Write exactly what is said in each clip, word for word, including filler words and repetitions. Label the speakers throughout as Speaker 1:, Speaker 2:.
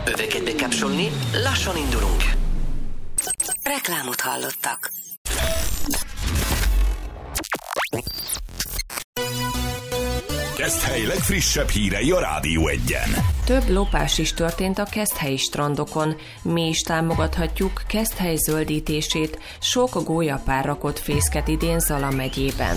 Speaker 1: Öveket bekapcsolni, lassan indulunk.
Speaker 2: Reklámot hallottak.
Speaker 3: Keszthely legfrissebb hírei a Rádió Egyen.
Speaker 4: Több lopás is történt a keszthelyi strandokon. Mi is támogathatjuk Keszthely zöldítését. Sok gólyapár rakott fészket idén Zala megyében.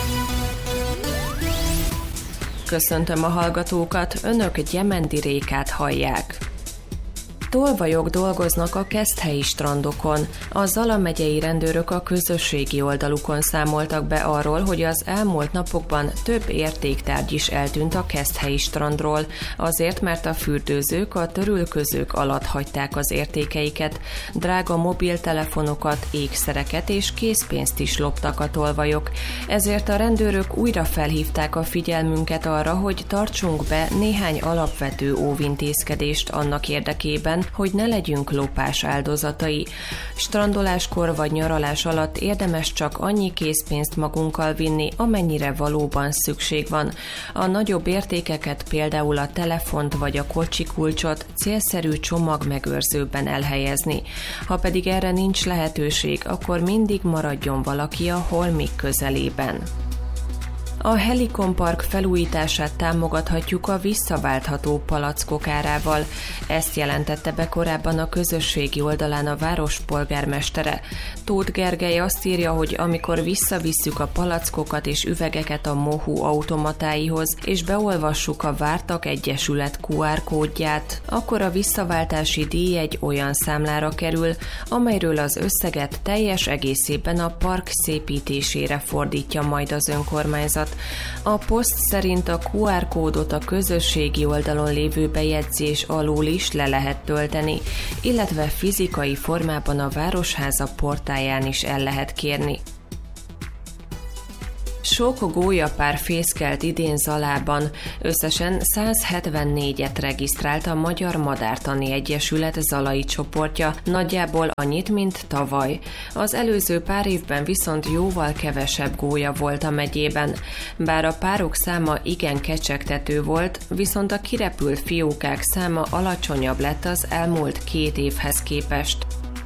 Speaker 4: Köszöntöm a hallgatókat, önök Gyemendi Rékát hallják. Tolvajok dolgoznak a keszthelyi strandokon. A Zala megyei rendőrök a közösségi oldalukon számoltak be arról, hogy az elmúlt napokban több értéktárgy is eltűnt a keszthelyi strandról, azért, mert a fürdőzők a törülközők alatt hagyták az értékeiket. Drága mobiltelefonokat, ékszereket és készpénzt is loptak a tolvajok. Ezért a rendőrök újra felhívták a figyelmünket arra, hogy tartsunk be néhány alapvető óvintézkedést annak érdekében, hogy ne legyünk lopás áldozatai. Strandoláskor vagy nyaralás alatt érdemes csak annyi készpénzt magunkkal vinni, amennyire valóban szükség van. A nagyobb értékeket, például a telefont vagy a kocsi kulcsot célszerű csomagmegőrzőben elhelyezni. Ha pedig erre nincs lehetőség, akkor mindig maradjon valaki a holmik közelében. A Helikon Park felújítását támogathatjuk a visszaváltható palackok árával. Ezt jelentette be korábban a közösségi oldalán a város polgármestere. Tóth Gergely azt írja, hogy amikor visszavisszük a palackokat és üvegeket a Mohu automatáihoz, és beolvassuk a Vártak Egyesület kú ár kódját, akkor a visszaváltási díj egy olyan számlára kerül, amelyről az összeget teljes egészében a park szépítésére fordítja majd az önkormányzat. A poszt szerint a kú ár kódot a közösségi oldalon lévő bejegyzés alól is le lehet tölteni, illetve fizikai formában a Városháza portáján is el lehet kérni. Sok gólyapár fészkelt idén Zalában, összesen száz hetvennégyet regisztrált a Magyar Madártani Egyesület zalai csoportja, nagyjából annyit, mint tavaly. Az előző pár évben viszont jóval kevesebb gólya volt a megyében. Bár a párok száma igen kecsegtető volt, viszont a kirepült fiókák száma alacsonyabb lett az elmúlt két évhez képest.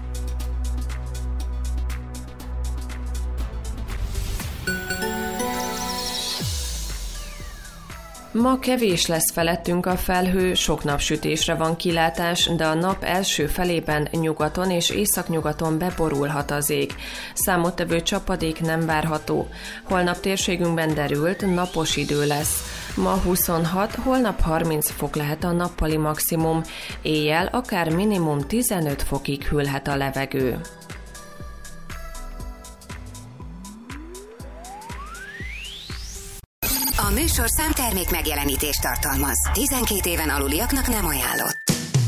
Speaker 4: Ma kevés lesz felettünk a felhő, sok napsütésre van kilátás, de a nap első felében nyugaton és északnyugaton beborulhat az ég. Számottevő csapadék nem várható. Holnap térségünkben derült, napos idő lesz. Ma huszonhat, holnap harminc fok lehet a nappali maximum. Éjjel akár minimum tizenöt fokig hűlhet a levegő.
Speaker 2: A műsorszám termék megjelenítést tartalmaz. tizenkét éven aluliaknak nem ajánlott.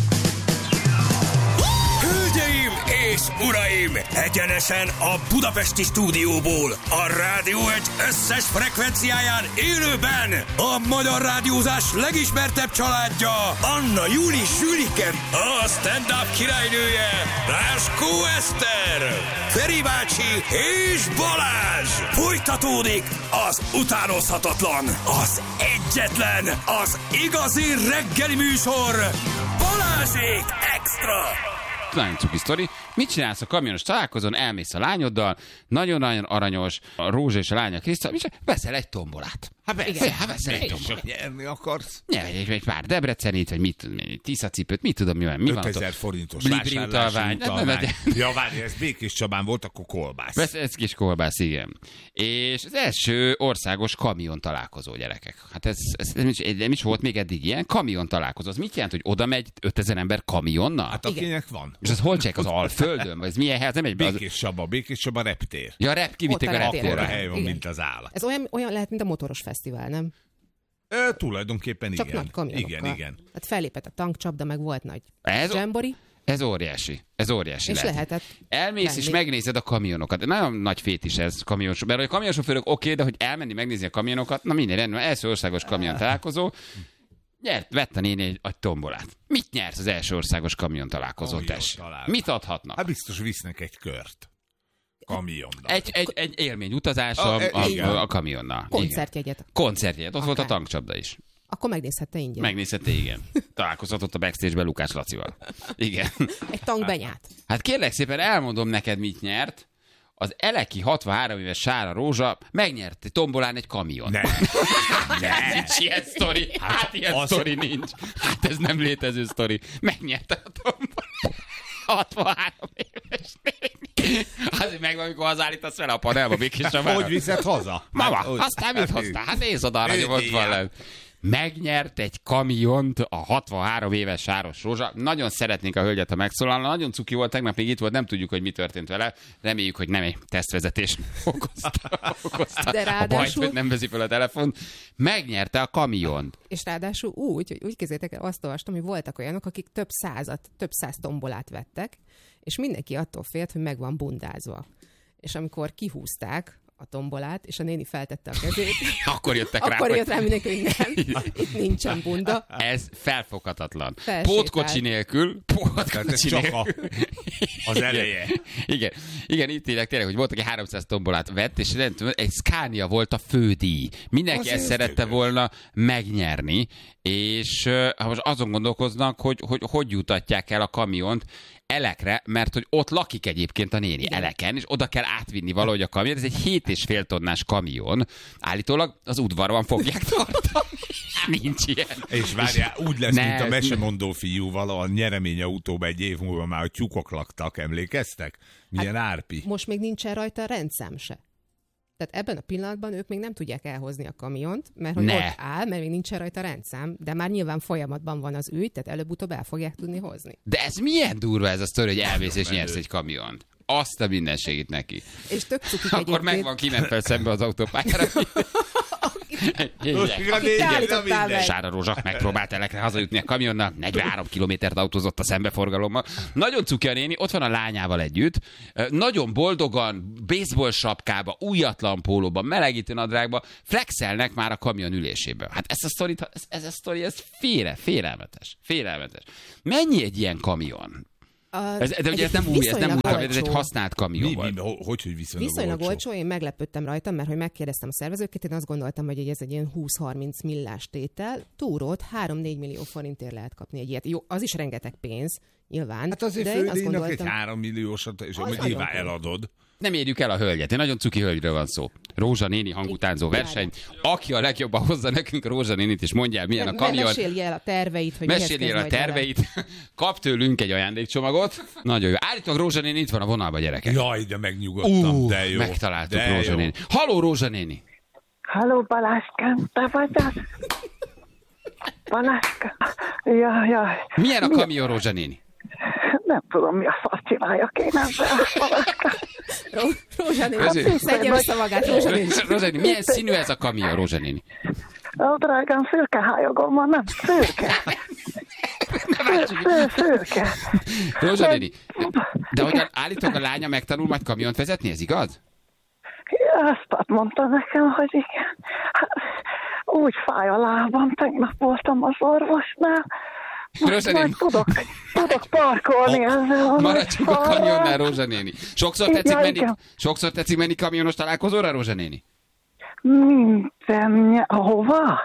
Speaker 3: Hölgyeim és uraim! Egyenesen a budapesti stúdióból, a Rádió Egy összes frekvenciáján élőben a magyar rádiózás legismertebb családja, Anna Júli Zsülike, a stand-up királynője, Ráskó Eszter, Feri bácsi és Balázs! Folytatódik az utánozhatatlan, az egyetlen, az igazi reggeli műsor, Balázsék Extra!
Speaker 5: Nagyon cuki sztori. Mit csinálsz a kamionos találkozón, elmész a lányoddal, nagyon-nagyon aranyos, a Rózsa és a lánya Kriszta, veszel egy tombolát.
Speaker 6: Hát persze,
Speaker 5: igen, hát veszel egy tombolát.
Speaker 6: Nyerni akarsz?
Speaker 5: Nyerj egy, egy pár Debrecenit, vagy mit, Tiszacipőt, mit tudom, mi van. Mi
Speaker 6: ötezer forintos
Speaker 5: Libri
Speaker 6: vásárlási
Speaker 5: utalvány.
Speaker 6: utalvány. Ja, várj, ez Békés Csabán volt, akkor kolbász.
Speaker 5: Vesz, ez kis kolbász, igen. És az első országos kamion találkozó, gyerekek. Hát ez, ez nem, is, nem is volt még eddig ilyen kamion találkozó. Az mit jelent, hogy oda megy ötezer ember kamionnal?
Speaker 6: Hát akinek van.
Speaker 5: És az hol csinálják, az Alföldön? Vagy ez milyen hely? Ez nem egy
Speaker 6: Békés Csaba, Békés Csaba reptér.
Speaker 5: Ja, rep, kivitték a reptérre.
Speaker 6: Akkora hely van, mint az állat.
Speaker 7: Ez olyan, olyan lehet, mint a motoros fesztivál, nem?
Speaker 6: E, tulajdonképpen
Speaker 7: Csak
Speaker 6: igen.
Speaker 7: nagy kamionokkal.
Speaker 6: Igen, igen.
Speaker 7: Hát fellépett a tankcsapda, meg volt nagy
Speaker 5: Ez
Speaker 7: zsembori.
Speaker 5: Ez óriási. Ez óriási
Speaker 7: És
Speaker 5: lehet.
Speaker 7: lehetett
Speaker 5: Elmész
Speaker 7: lenni.
Speaker 5: és megnézed a kamionokat. Nagyon nagy fétis ez kamions. Mert a kamionsofőrök oké, okay, de hogy elmenni megnézni a kamionokat, na minden rendben, első országos kamion találkozó. Nyert, vett a néni egy, egy tombolát. Mit nyersz az első országos kamion találkozó, tess? Mit adhatnak?
Speaker 6: Hát biztos visznek egy kört. Kamionnal.
Speaker 5: Egy, egy, egy élmény utazás a, a, a, a kamionnal.
Speaker 7: Koncertjegyet.
Speaker 5: Igen. Koncertjegyet. Ott
Speaker 7: Akár.
Speaker 5: volt a tankcsapda is.
Speaker 7: Akkor megnézhette ingyen.
Speaker 5: Megnézhette, igen. Találkozhatott a backstage-ben Lukács Lacival. Igen.
Speaker 7: Egy tankbenyát.
Speaker 5: Hát kérlek szépen, elmondom neked, mit nyert. Az Eleki hatvanhárom éves Sára Rózsa megnyert egy tombolán egy kamion.
Speaker 6: Ne.
Speaker 5: Ne. Nincs ilyen sztori. Hát ilyen
Speaker 6: az...
Speaker 5: sztori nincs. Hát ez nem létező sztori. Megnyerte a tombolán. hatvanhárom éves. Azért megvan, amikor hazállítasz fel a panelba békésabban.
Speaker 6: Hogy viszed haza?
Speaker 5: Mama,
Speaker 6: Hát,
Speaker 5: aztán mit hoztál? Hát nézd oda, arra, ott van lent. Megnyert egy kamiont a hatvanhárom éves Sáros Rózsa. Nagyon szeretnénk a hölgyet, ha megszólalna. Nagyon cuki volt, tegnap még itt volt, nem tudjuk, hogy mi történt vele. Reméljük, hogy nem egy tesztvezetés okozta, okozta
Speaker 7: De ráadásul...
Speaker 5: a bajt, hogy nem veszi fel a telefont. Megnyerte a kamiont.
Speaker 7: És ráadásul úgy, hogy úgy képzeljétek el, azt olvastam, hogy voltak olyanok, akik több százat, több száz tombolát vettek, és mindenki attól félt, hogy meg van bundázva. És amikor kihúzták a tombolát, és a néni feltette a kezét.
Speaker 5: Akkor jöttek rá.
Speaker 7: Akkor jött rá mindenki, hogy nem, itt nincsen bunda.
Speaker 5: Ez felfoghatatlan.
Speaker 7: Felsétált.
Speaker 5: Pótkocsi nélkül, pótkocsi
Speaker 6: csak
Speaker 5: nélkül.
Speaker 6: a, az eleje.
Speaker 5: Igen, igen, itt tényleg, tényleg, hogy volt, aki háromszáz tombolát vett, és rendben, egy Scania volt a fődíj. Mindenki ezt szerette volna megnyerni, és uh, most azon gondolkoznak, hogy, hogy hogy jutatják el a kamiont Elekre, mert hogy ott lakik egyébként a néni, igen. Eleken, és oda kell átvinni valahogy a kamion. Ez egy hét és fél tonnás kamion. Állítólag az udvarban fogják tartani. Nincs ilyen.
Speaker 6: És várjál, úgy lesz,
Speaker 5: ne,
Speaker 6: mint a mesemondó fiúval a nyereményautóban egy év múlva már, hogy tyúkok laktak, emlékeztek? Milyen hát, árpi.
Speaker 7: Most még nincsen rajta rendszám se. Tehát ebben a pillanatban ők még nem tudják elhozni a kamiont, mert hogy
Speaker 5: ne.
Speaker 7: ott áll, mert még nincsen rajta rendszám, de már nyilván folyamatban van az ügy, tehát előbb-utóbb el fogják tudni hozni.
Speaker 5: De ez milyen durva ez a sztori, hogy elvész és nyersz egy kamiont. Azt a mindenségét neki.
Speaker 7: És tök cukik
Speaker 5: Akkor
Speaker 7: egyébként.
Speaker 5: megvan kinek fel szembe az autópályára. Sára Rózsa megpróbált Elekre hazajutni a kamionnal, negyvenhárom kilométert autózott a szembeforgalommal. Nagyon cuki a néni, ott van a lányával együtt, nagyon boldogan, baseball sapkába, újatlan pólóban, melegítő nadrágba flexelnek már a kamion üléséből. Hát ez a sztori, ez, ez a sztori, ez félre, félelmetes, félelmetes. Mennyi egy ilyen kamion?
Speaker 7: A,
Speaker 5: ez, de ugye ez nem új, ez nem új kamion, ez egy használt kamion
Speaker 6: mi,
Speaker 5: volt.
Speaker 6: mi, hogy, hogy viszonylag,
Speaker 7: viszonylag
Speaker 6: olcsó?
Speaker 7: olcsó, én meglepődtem rajta, mert hogy megkérdeztem a szervezőket, én azt gondoltam, hogy ez egy ilyen húsz-harminc millás tétel. Túrót három-négy millió forintért lehet kapni egy ilyet. Jó, az is rengeteg pénz, nyilván.
Speaker 6: Hát azért
Speaker 7: de én azt
Speaker 6: fődíjnak
Speaker 7: gondoltam,
Speaker 6: egy három milliósat, és hogy
Speaker 7: nagyon
Speaker 6: nyilván
Speaker 7: jó.
Speaker 6: eladod.
Speaker 5: Nem érjük el a hölgyet. Egy nagyon cuki hölgyről van szó. Rózsa néni hangutánzó verseny. Aki a legjobban hozza nekünk a Rózsa nénit, és mondja el, milyen
Speaker 7: Me-
Speaker 5: a kamion.
Speaker 7: Mesélj el a terveit, hogy mihez
Speaker 5: Mesélj el
Speaker 7: kezd
Speaker 5: a
Speaker 7: majd
Speaker 5: terveit. Kap tőlünk egy ajándékcsomagot. Nagyon jó. Állítólag Rózsa néni itt van a vonalban, gyerekek.
Speaker 6: Jaj, de megnyugodtam,
Speaker 5: uh,
Speaker 6: de jó.
Speaker 5: Megtaláltuk
Speaker 6: de
Speaker 5: Rózsa
Speaker 6: jó.
Speaker 5: néni. Haló, Rózsa néni.
Speaker 8: Halló, Balázskám, te vagy az? Balázska? Jaj, jaj.
Speaker 5: Milyen a kamion, Rózsa néni?
Speaker 8: Nem tudom, mi a szart csináljak én ezzel, Balázska.
Speaker 7: Ró- Rózsa néni,
Speaker 5: Köszönjük.
Speaker 7: szedje össze magát, Rózsa néni.
Speaker 5: Rózsa néni, milyen színű ez a kamion, Rózsa néni?
Speaker 8: Ó, drágám, szürke hályogom van, nem szürke. Szür- Szürke.
Speaker 5: Rózsa néni, de hogyan állítólag a lánya megtanul majd kamiont vezetni, ez igaz?
Speaker 8: Ja, azt mondta nekem, hogy igen. Hát, úgy fáj a lábam, tegnap voltam az orvosnál. Most
Speaker 5: Rózsa
Speaker 8: majd
Speaker 5: néni.
Speaker 8: tudok, tudok parkolni ezzel. a
Speaker 5: Maradjunk a
Speaker 8: nagy falral.
Speaker 5: kamionnál, Rózsa néni. Sokszor tetszik,
Speaker 8: Ja,
Speaker 5: menni,
Speaker 8: igen.
Speaker 5: sokszor tetszik menni kamionos találkozóra, Rózsa néni?
Speaker 8: Minden... Hova?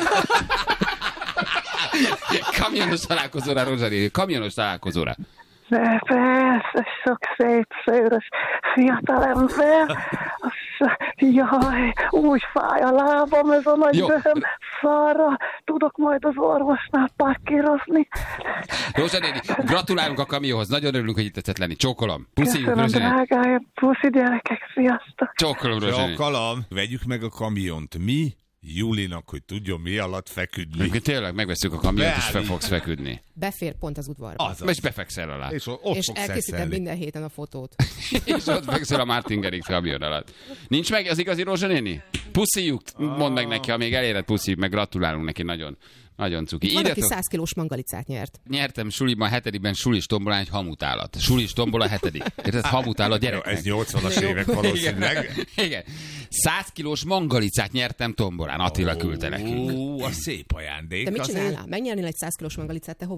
Speaker 5: Kamionos találkozóra, Rózsa néni. Kamionos találkozóra.
Speaker 8: De persze, sok szép, szőrös fiatalember. Jaj, úgy fáj a lábam, ez a nagy
Speaker 5: Jó.
Speaker 8: bőröm szarra. Tudok majd az orvosnál parkírozni.
Speaker 5: Rózsa néni, gratulálunk a kamionhoz. Nagyon örülünk, hogy itt tetszett lenni. Csókolom. Puszíjuk,
Speaker 8: Köszönöm,
Speaker 5: Rózsa néni.
Speaker 8: drágáim. Puszi gyerekek, sziasztok.
Speaker 5: Csókolom, Rózsa néni.
Speaker 6: Csókolom. Vegyük meg a kamiont. Mi? Julinak, hogy tudjon mi alatt feküdni.
Speaker 5: Amikor tényleg megveszünk a kamiont, és fel
Speaker 6: Beállít.
Speaker 5: fogsz feküdni.
Speaker 7: Befér pont az udvarba.
Speaker 6: Az
Speaker 5: És befekszel alá.
Speaker 6: És ott
Speaker 7: És
Speaker 6: fogsz
Speaker 7: elkészítem
Speaker 6: eszelni.
Speaker 7: minden héten a fotót.
Speaker 5: És ott fekszel a Martin Garrix kamion alatt. Nincs meg az igazi Rózsa néni? Puszíjuk, mondd meg neki, ha még eléred, puszíjuk meg, gratulálunk neki, nagyon, nagyon cuki.
Speaker 7: Van, aki
Speaker 5: Írjatok,
Speaker 7: száz kilós mangalicát nyert.
Speaker 5: nyertem suliban, hetedikben sulis tombolán egy hamutálat. Sulis tombola hetedik. Érted? Hamutálat
Speaker 6: Jó,
Speaker 5: gyereknek.
Speaker 6: ez nyolcvanas évek valószínűleg.
Speaker 5: Igen. Igen. száz kilós mangalicát nyertem tombolán. Attila küldte nekünk.
Speaker 6: Ó, a szép ajándék.
Speaker 7: De mit
Speaker 6: azért.
Speaker 7: csinálnál? Megnyernél egy száz kilós mangalicát, te hova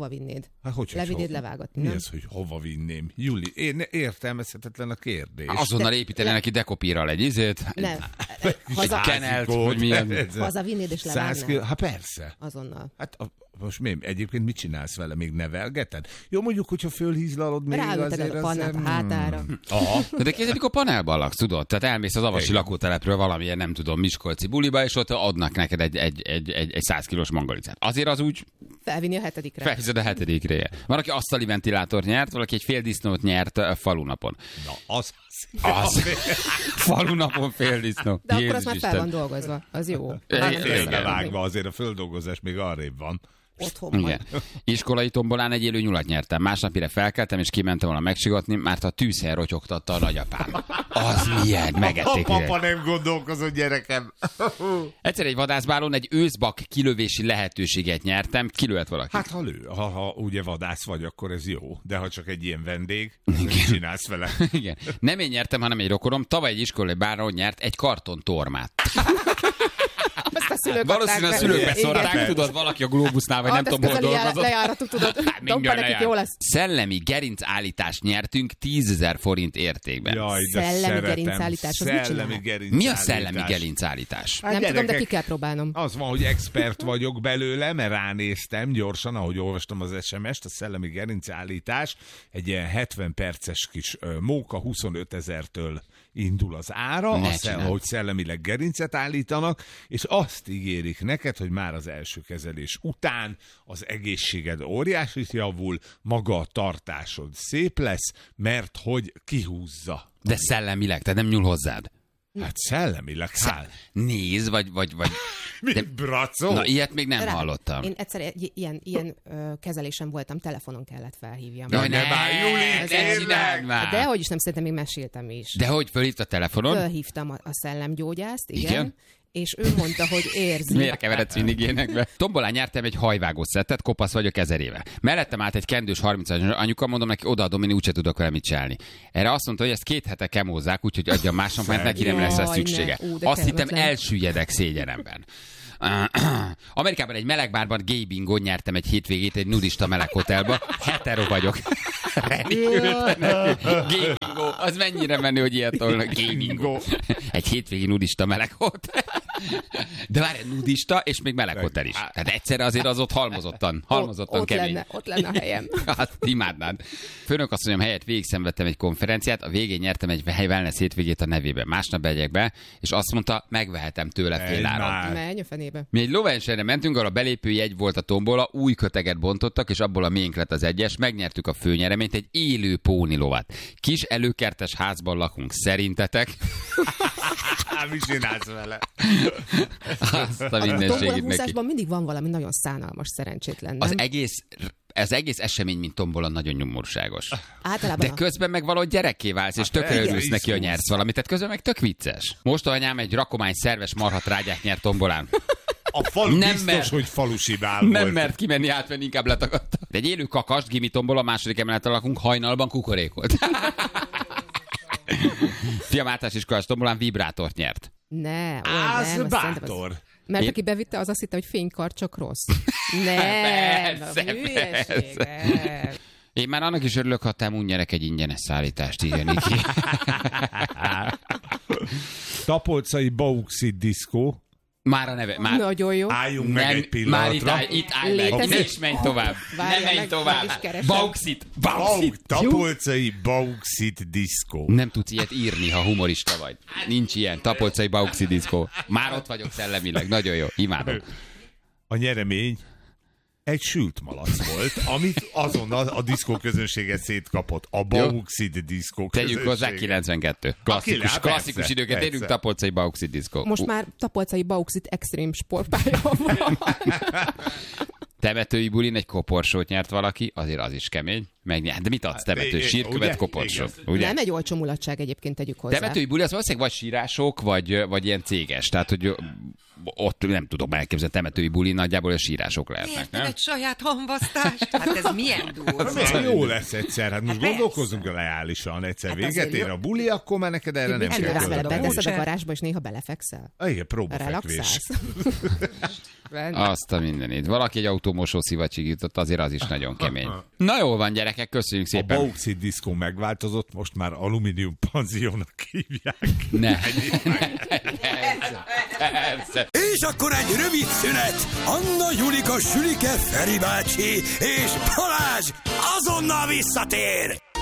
Speaker 7: hova vinnéd?
Speaker 6: Hát, hogy,
Speaker 7: Levinnéd
Speaker 6: hova?
Speaker 7: levágatni,
Speaker 6: Mi
Speaker 7: nem?
Speaker 6: az, hogy hova vinném? Juli, én értelmezhetetlen a kérdés.
Speaker 5: Azonnal építenél neki dekopírral egy izét.
Speaker 7: Nem.
Speaker 5: Egy
Speaker 7: Haza,
Speaker 5: kenelt, hogy milyen.
Speaker 7: haza vinnéd és levágnád?
Speaker 6: Hát persze.
Speaker 7: Azonnal.
Speaker 6: Hát a, most mi, egyébként mit csinálsz vele? Még nevelgeted? Jó, mondjuk, hogyha fölhízlalod még
Speaker 7: Ráülteted
Speaker 6: azért...
Speaker 7: a pannát a hátára.
Speaker 6: Aha.
Speaker 5: De kézzel, amikor panelban laksz, tudod? Tehát elmész az avasi
Speaker 6: Igen.
Speaker 5: lakótelepről valamilyen, nem tudom, miskolci buliba, és ott adnak neked egy, egy, egy, egy, egy száz kilós mangalicát. Azért az úgy
Speaker 7: Felvinni a hetedikre.
Speaker 5: felhiszed a hetedikre. Van, aki asztali ventilátort nyert, valaki egy fél disznót nyert a falunapon.
Speaker 6: Na, az...
Speaker 5: Az. Falunapon fél disznó.
Speaker 7: De akkor
Speaker 5: Jézus
Speaker 7: az már fel
Speaker 5: Isten.
Speaker 7: van dolgozva. Az jó.
Speaker 5: Igen.
Speaker 7: Már nem kell
Speaker 6: Félbevágva, azért a földolgozás még arrébb van.
Speaker 7: Otthon
Speaker 5: Igen.
Speaker 7: majd.
Speaker 5: Iskolai tombolán egy élő nyulat nyertem. Másnapire felkeltem, és kimentem volna megsigatni, mert a tűzhely rotyogtatta a nagyapám. Az milyen,
Speaker 6: A
Speaker 5: megették.
Speaker 6: papa nem gondolkozott, gyerekem.
Speaker 5: Egyszer egy vadászbálon egy őszbak kilövési lehetőséget nyertem. Kilőtt valaki.
Speaker 6: Hát ha lő, ha, ha ugye vadász vagy, akkor ez jó. De ha csak egy ilyen vendég, mit csinálsz vele?
Speaker 5: Igen. Nem én nyertem, hanem egy rokonom. Tavaly egy iskolai bálon nyert egy karton tormát.
Speaker 7: Azt a szülők
Speaker 5: Valószínűleg a
Speaker 7: adták
Speaker 5: szülők
Speaker 7: be.
Speaker 5: beszórták,
Speaker 7: Igen.
Speaker 5: tudod, valaki a Globusnál, vagy nem
Speaker 7: Hát
Speaker 5: tudom,
Speaker 7: ezt
Speaker 5: hol
Speaker 7: közeli
Speaker 5: dolgozott.
Speaker 7: lejáratuk, tudod.
Speaker 5: Hát
Speaker 7: Dompa
Speaker 5: mindjárt
Speaker 7: nekik
Speaker 5: lejár.
Speaker 7: jó lesz.
Speaker 5: Szellemi gerincállítást nyertünk tízezer forint értékben.
Speaker 6: Jaj, de
Speaker 7: Szellemi
Speaker 6: szeretem.
Speaker 7: gerincállítás, az mit
Speaker 6: Szellemi
Speaker 7: csinál?
Speaker 6: gerincállítás.
Speaker 5: Mi a szellemi gerincállítás?
Speaker 6: Hát
Speaker 7: Nem tudom, de
Speaker 6: gyerekek,
Speaker 7: ki kell próbálnom.
Speaker 6: Az van, hogy expert vagyok belőle, mert ránéztem gyorsan, ahogy olvastam az es em est, a szellemi gerincállítás egy ilyen hetven perces kis ö, móka huszonöt ezertől indul az ára,
Speaker 5: Ne
Speaker 6: azt,
Speaker 5: csináld.
Speaker 6: hogy szellemileg gerincet állítanak, és azt ígérik neked, hogy már az első kezelés után az egészséged óriásit javul, maga a tartásod szép lesz, mert hogy kihúzza.
Speaker 5: De szellemileg, tehát nem nyúl hozzád.
Speaker 6: Hát szellemileg, hát.
Speaker 5: Nézd, vagy, vagy, vagy...
Speaker 6: Mi,
Speaker 5: De-
Speaker 6: bracó?
Speaker 5: Na, ilyet még nem
Speaker 7: Rá-
Speaker 5: hallottam.
Speaker 7: Én egyszer egy ilyen, ilyen ö, kezelésem voltam, telefonon kellett felhívjam.
Speaker 5: Jaj,
Speaker 6: ne már, Juli,
Speaker 5: ne
Speaker 6: tényleg?
Speaker 5: csináld már.
Speaker 7: De hogy is nem, szerintem még meséltem is.
Speaker 5: De hogy fölhívta a telefonon?
Speaker 7: Fölhívtam a, a szellemgyógyászt, igen,
Speaker 5: Igen?
Speaker 7: és ő mondta, hogy érzi.
Speaker 5: Miért keveredsz mindig ilyenekbe? Tombolán nyertem egy hajvágó szettet, kopasz vagyok ezer éve. Mellettem állt egy kendős harmincas anyuka, mondom neki, odaadom, én úgyse tudok vele mit csinálni. Erre azt mondta, hogy ezt két hete kemózzák, úgyhogy adjam másnap, mert neki nem lesz rá
Speaker 7: Jaj,
Speaker 5: szüksége.
Speaker 7: ne. Ú, de
Speaker 5: Azt hittem,
Speaker 7: kellemetlen.
Speaker 5: elsüllyedek szégyenemben. Amerikában egy melegbárban gay bingo nyertem egy hétvégét egy nudista meleg hotelba. Hetero vagyok. Reni küldte nekünk. Gay bingo. Az mennyire menő, hogy ilyet tolnak. Gay bingo. Egy hétvégi nudista meleg hotel. De várj, nudista és még meleg hotel is. Tehát egyszerre azért az ott halmozottan, halmozottan
Speaker 7: ott,
Speaker 5: kemény.
Speaker 7: lenne, ott lenne a helyem.
Speaker 5: Hát imádnád. Főnök asszonyom helyett végigszenvedtem egy konferenciát, a végén nyertem egy wellness hétvégét a nevében. Másnap megyek be, és azt mondta, megvehetem tőle fél
Speaker 6: Egy
Speaker 5: áron.
Speaker 6: már.
Speaker 7: Menj a fenébe.
Speaker 5: Mi egy lóversenyre mentünk, ahol a belépő jegy volt a tombola, új köteget bontottak, és abból a miénk lett az egyes, megnyertük a főnyereményt, egy élő pónilovat. Kis előkertes házban lakunk, szerintetek?
Speaker 6: Hát, mit csinálsz vele?
Speaker 5: Azt a
Speaker 7: A
Speaker 5: mindenségét neki.
Speaker 7: tombolahúzásban mindig van valami nagyon szánalmas, szerencsétlen, nem?
Speaker 5: Az egész, az egész esemény, mint tombola, nagyon nyomorúságos.
Speaker 7: Általában
Speaker 5: De
Speaker 7: a...
Speaker 5: közben meg valahogy gyerekké válsz, és tökre
Speaker 6: igen,
Speaker 5: örülsz neki, hogy
Speaker 6: iszulsz.
Speaker 5: nyersz valamit, tehát közben meg tök vicces. Most anyám egy rakomány szerves marhatrágyát nyert tombolán.
Speaker 6: A falu
Speaker 5: Nem
Speaker 6: biztos,
Speaker 5: mert-
Speaker 6: hogy falusi bál
Speaker 5: Nem
Speaker 6: volt.
Speaker 5: mert kimenni átvenni, inkább letagadta. De egy élő kakast, gimi tombol, a második emeleten lakunk, hajnalban kukorékolt. Fiam általános iskolás tombolán vibrátort nyert.
Speaker 7: Ne, olyan
Speaker 6: Az
Speaker 7: nem. azt szerintem
Speaker 6: bátor.
Speaker 7: Az... Mert
Speaker 5: Én-
Speaker 7: aki bevitte, az azt hitte, hogy fénykar csak rossz. Nem,
Speaker 5: Persze,
Speaker 7: a hülyeség,
Speaker 5: persze.
Speaker 7: nem.
Speaker 5: Én már annak is örülök, ha te úgy nyerek egy ingyenes szállítást, igen, Niki.
Speaker 6: Tapolcai Bauxit diszkó.
Speaker 5: Már a neve, már...
Speaker 7: Nagyon jó.
Speaker 6: Álljunk meg
Speaker 5: Nem,
Speaker 6: egy
Speaker 5: már itt,
Speaker 6: pillanatra.
Speaker 5: áll, itt állj meg,
Speaker 7: Létezik.
Speaker 5: ne is menj tovább.
Speaker 7: Várjál
Speaker 5: Ne menj
Speaker 7: meg,
Speaker 5: tovább.
Speaker 7: meg is keresem.
Speaker 5: Bauxit,
Speaker 6: Bau,
Speaker 5: Bauxit.
Speaker 6: Tapolcai Bauxit diszkó.
Speaker 5: Nem tudsz ilyet írni, ha humorista vagy. Nincs ilyen. Tapolcai Bauxi diszkó. Már ott vagyok szellemileg. Nagyon jó. Imádom.
Speaker 6: A nyeremény egy sült malac volt, amit azonnal a diszkó közönsége szétkapott. A Bauxit diszkó közönsége.
Speaker 5: Tegyük hozzá kilencvenkettő. Klasszikus,
Speaker 6: Persze,
Speaker 5: klasszikus időket
Speaker 6: persze.
Speaker 5: érünk, Tapolcai Bauxi diszkó.
Speaker 7: Most már Tapolcai Bauxit Extreme sportpálya van.
Speaker 5: Temetői bulin egy koporsót nyert valaki, azért az is kemény. Megnyert. De mit adsz temető?
Speaker 6: igen,
Speaker 5: Sírkövet,
Speaker 6: ugye?
Speaker 5: koporsót.
Speaker 6: Igen.
Speaker 5: Ugye?
Speaker 7: Nem egy olcsó mulatság egyébként, tegyük hozzá.
Speaker 5: Temetői buli az valószínűleg vagy sírások, vagy, vagy ilyen céges. Tehát, hogy ö, ott nem tudom elképzelni, temetői buli nagyjából a sírások lehetnek,
Speaker 9: Érted
Speaker 5: nem?
Speaker 9: egy saját hamvasztást? Hát ez milyen durva.
Speaker 6: Milyen jó lesz egyszer, hát most
Speaker 9: Hát
Speaker 6: gondolkozunk reálisan, egyszer
Speaker 7: Hát
Speaker 6: véget
Speaker 7: azért
Speaker 6: ér
Speaker 7: jó.
Speaker 6: a buli, akkor már neked erre nem kell
Speaker 7: Előre vele
Speaker 6: költeni.
Speaker 7: beteszed a
Speaker 9: Bocsánat.
Speaker 7: garázsba, és néha belefekszel.
Speaker 6: Ah, igen, próbafekvés.
Speaker 7: Relaxálsz.
Speaker 5: Azt a mindenit. Valaki egy autómosó szivacsig jutott, azért az is nagyon kemény. Na jól van, gyerekek, köszönjük
Speaker 6: A
Speaker 5: szépen.
Speaker 6: bauxit diszkó megváltozott, most már alumínium panziónak hívják.
Speaker 5: Ne. Persze, persze.
Speaker 3: És akkor egy rövid szünet. Anna, Julika, Sülike, Feri bácsi és Balázs azonnal visszatér.